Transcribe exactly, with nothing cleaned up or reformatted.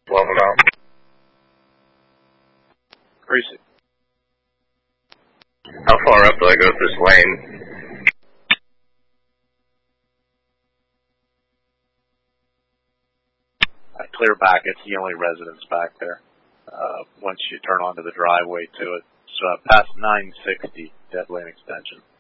Level down. Increasing. How far up do I go with this lane? I clear back. It's the only residence back there. Uh, once you turn onto the driveway to it. So uh, past nine sixty, dead lane extension.